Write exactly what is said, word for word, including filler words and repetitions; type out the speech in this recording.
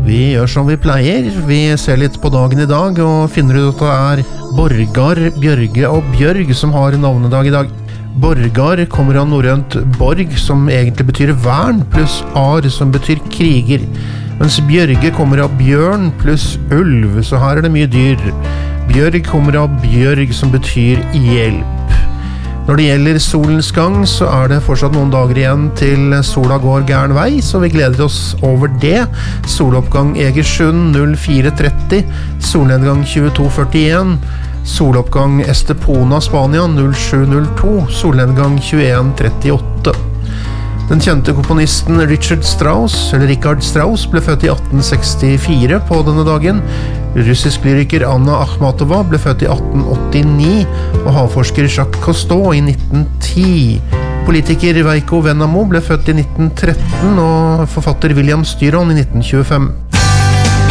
Vi gjør som vi pleier. Vi ser litt på dagen i dag og finner ut at det er Borgar, Bjørge og Bjørg som har navnedag i dag. Borgar kommer av norrønt borg, som egentlig betyr vern, pluss ar, som betyr kriger. Mens Bjørge kommer av bjørn pluss ulv, så her er det mye dyr. Bjørg kommer av bjørg, som betyr hjelp. Når det gjelder solens gang, så er det fortsatt noen dager igjen til sola går gæren vei, så vi gleder oss over det. Soloppgang Egersund null fire tretti, solnedgang tjueto førtien, soloppgang Estepona, Spania null sju null to, solnedgang tjueen trettiåtte. Den kjente komponisten Richard Strauss, eller Richard Strauss, ble født i atten sekstifire på denne dagen. Russisk lyriker Anna Akhmatova ble født i atten åttini, og havforsker Jacques Cousteau i nitten ti. Politiker Veiko Vennamo ble født i nitten tretten, og forfatter William Styron i nitten tjuefem.